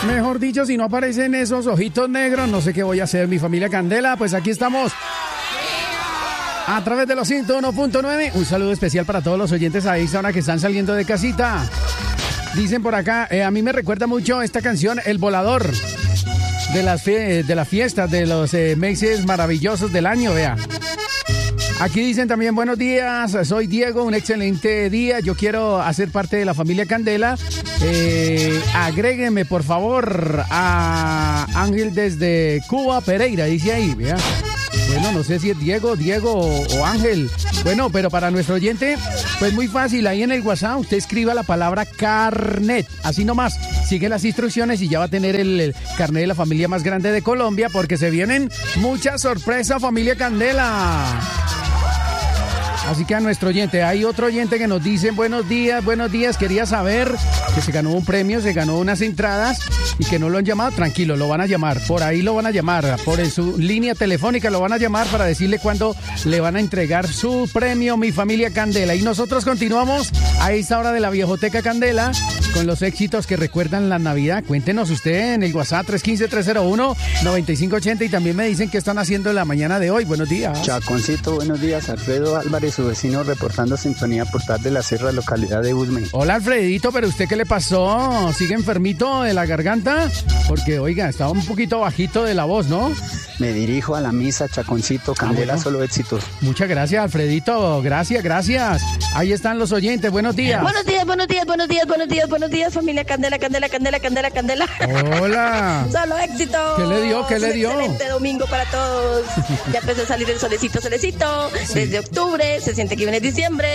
Mejor dicho, si no aparecen esos ojitos negros, no sé qué voy a hacer, mi familia Candela. Pues aquí estamos a través de los 101.9. Un saludo especial para todos los oyentes a esta hora que están saliendo de casita. Dicen por acá, a mí me recuerda mucho esta canción, El Volador, de las fiestas, de los meses maravillosos del año, vea. Aquí dicen también, buenos días, soy Diego, un excelente día, yo quiero hacer parte de la familia Candela. Agréguenme, por favor, a Ángel desde Cuba, Pereira, dice ahí, vea. Bueno, no sé si es Diego o Ángel. Bueno, pero para nuestro oyente, pues muy fácil. Ahí en el WhatsApp usted escriba la palabra carnet. Así nomás, sigue las instrucciones y ya va a tener el carnet de la familia más grande de Colombia, porque se vienen muchas sorpresas, familia Candela. Así que a nuestro oyente, hay otro oyente que nos dice buenos días, quería saber que se ganó un premio, se ganó unas entradas y que no lo han llamado. Tranquilo, lo van a llamar, por ahí lo van a llamar, por su línea telefónica lo van a llamar para decirle cuándo le van a entregar su premio, mi familia Candela. Y nosotros continuamos a esta hora de la Viejoteca Candela con los éxitos que recuerdan la Navidad. Cuéntenos usted en el WhatsApp 315-301-9580 y también me dicen qué están haciendo en la mañana de hoy. Buenos días. Chaconcito, buenos días. Alfredo Álvarez, su vecino, reportando sintonía portal de la Sierra, localidad de Usme. Hola, Alfredito, pero ¿usted qué le pasó? ¿Sigue enfermito de la garganta? Porque, oiga, estaba un poquito bajito de la voz, ¿no? Me dirijo a la misa, Chaconcito, Candela, bueno. Solo éxitos. Muchas gracias, Alfredito, gracias. Ahí están los oyentes, buenos días. Buenos días, familia Candela. Hola. Solo éxito. ¿Qué le dio? Excelente domingo para todos. Ya empezó a salir el solecito. Sí. Desde octubre, se siente que viene diciembre.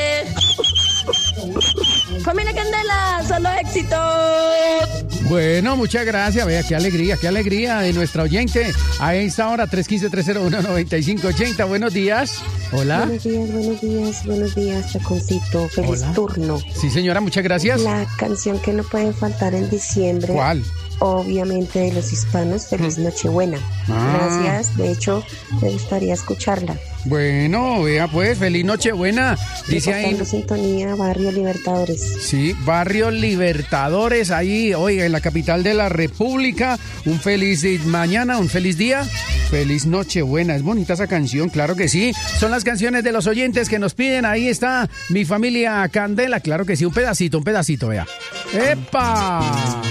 Familia Candela, solo éxito. Bueno, muchas gracias. Vea, qué alegría de nuestra oyente. A esta hora, 315-301-9580. Buenos días. Hola. Buenos días, Chaconcito. Feliz turno. Sí, señora, muchas gracias. La canción que no puede faltar en diciembre. ¿Cuál? Obviamente de los hispanos, Feliz Nochebuena. Gracias, de hecho, me gustaría escucharla. Bueno, vea pues, feliz Nochebuena. Dice ahí. En sintonía, Barrio Libertadores. Sí, Barrio Libertadores, ahí, oiga, en la capital de la República. Un feliz mañana, un feliz día. Feliz Nochebuena. Es bonita esa canción, claro que sí. Son las canciones de los oyentes que nos piden. Ahí está mi familia Candela. Claro que sí, un pedacito, vea. ¡Epa!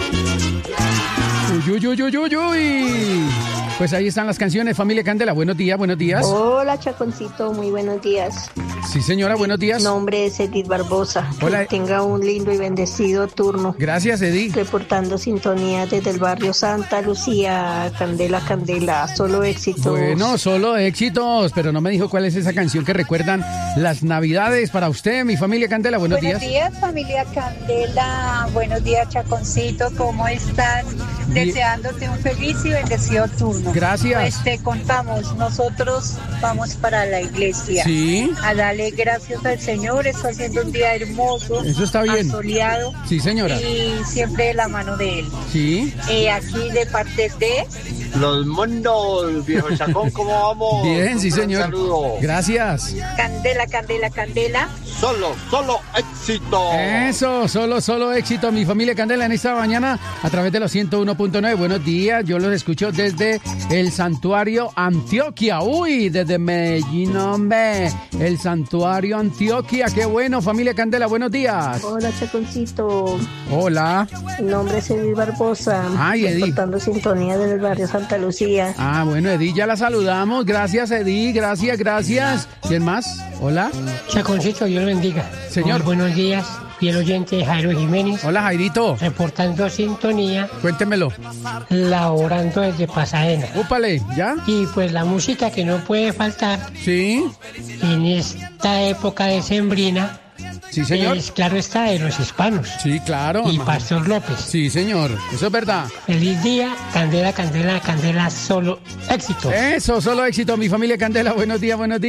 Uy. Pues ahí están las canciones, familia Candela. Buenos días. Hola, Chaconcito, muy buenos días. Sí, señora, buenos días. Mi nombre es Edith Barbosa. Hola. Que tenga un lindo y bendecido turno. Gracias, Edith. Reportando sintonía desde el barrio Santa Lucía. Candela, solo éxitos. Bueno, solo éxitos, pero no me dijo cuál es esa canción que recuerdan las Navidades para usted, mi familia Candela. Buenos días. Buenos días, familia Candela. Buenos días, Chaconcito. ¿Cómo estás? Deseándote un feliz y bendecido turno. Gracias. Pues te contamos, nosotros vamos para la iglesia. Sí. A darle gracias al Señor, está haciendo un día hermoso. Eso está bien. Soleado. Sí, señora. Y siempre de la mano de Él. Sí. Aquí de parte de... Los mundos, viejo Chacón, ¿cómo vamos? Bien, sí, señor. Un saludo. Gracias. Candela. Solo éxito. Eso, solo éxito, mi familia Candela, en esta mañana a través de los 101.9. Buenos días, yo los escucho desde el Santuario Antioquia. Uy, desde Medellín, hombre. El Santuario Antioquia, qué bueno, familia Candela, buenos días. Hola, Chaconcito. Hola. Mi nombre es Edith Barbosa. Ay, Edith. Reportando sintonía desde el barrio Santa Lucía. Ah, bueno, Edith, ya la saludamos. Gracias, Edith, gracias. ¿Quién más? Hola. Chaconcito, Dios lo bendiga. Señor. Muy buenos días, fiel oyente Jairo Jiménez. Hola, Jairito. Reportando sintonía. Cuéntemelo. Laborando desde Pasadena. Úpale, ¿ya? Y pues la música que no puede faltar. Sí. En esta época decembrina. Sí, señor. Claro está, de los hispanos. Sí, claro. Y Pastor López. Sí, señor. Eso es verdad. Feliz día, Candela, solo éxito. Eso, solo éxito, mi familia Candela. Buenos días. Hola.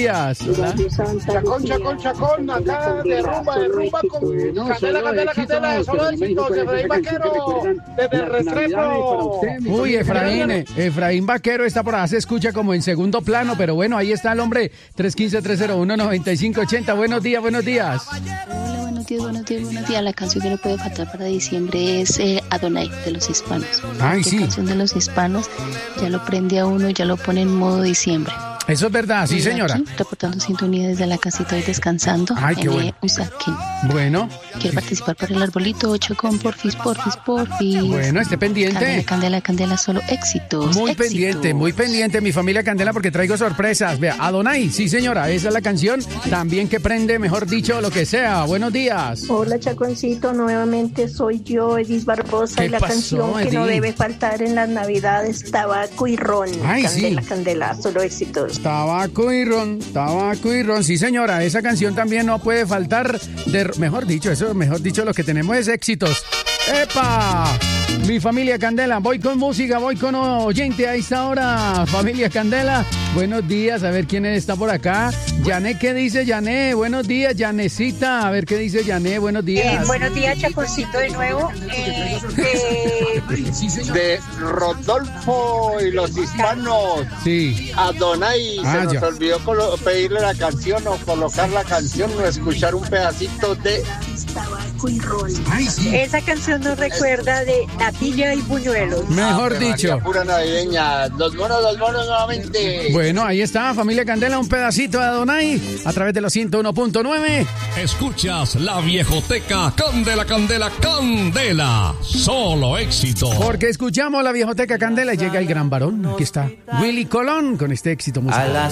Chacón, acá de rumba con Candela, solo éxitos, Efraín Vaquero, desde el Restrepo. Uy, Efraín Vaquero está por allá, se escucha como en segundo plano, pero bueno, ahí está el hombre, 315-301-9580. Buenos días. Hola, buenos días. La canción que no puede faltar para diciembre es Adonai, de los Hispanos. Ay, sí. La canción de los Hispanos ya lo prende a uno, ya lo pone en modo diciembre. Eso es verdad, sí, señora. Aquí, reportando sintonía desde la casita y descansando. Ay, qué bueno. Usaquín. Bueno. Quiero participar por el arbolito, Chacón, porfis. Bueno, esté pendiente. Candela, solo éxitos. Muy pendiente, mi familia Candela, porque traigo sorpresas. Vea, Adonai, sí, señora, esa es la canción también que prende, mejor dicho, lo que sea. Buenos días. Hola, Chaconcito, nuevamente soy yo, Edith Barbosa, y la canción que no debe faltar en las Navidades, Tabaco y Ron. Ay, Candela, sí. Candela, solo éxitos. Tabaco y ron, sí, señora, esa canción también no puede faltar, mejor dicho, lo que tenemos es éxitos. ¡Epa! Mi familia Candela, voy con música, voy con oyente a esta hora. Familia Candela, buenos días, a ver quién está por acá. Yané, ¿qué dice Yané? Buenos días, Yanecita, a ver qué dice Yané, buenos días. Buenos días, Chaconcito, de nuevo. De Rodolfo y los Hispanos. Sí. Adonai, se nos olvidó pedirle la canción o colocar la canción o escuchar un pedacito de Tabaco y Ron. Ay, sí. Esa canción nos recuerda de Natilla y Buñuelos. Mejor dicho. María pura navideña. Los monos nuevamente. Bueno, ahí está, familia Candela, un pedacito de Adonai a través de los 101.9. Escuchas la viejoteca Candela. Solo éxito. Porque escuchamos la viejoteca Candela y llega el gran varón. Aquí está Willy Colón con este éxito musical.